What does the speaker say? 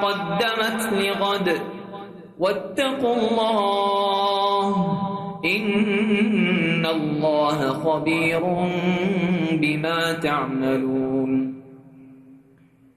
قدمت لغد واتقوا الله إن الله خبير بما تعملون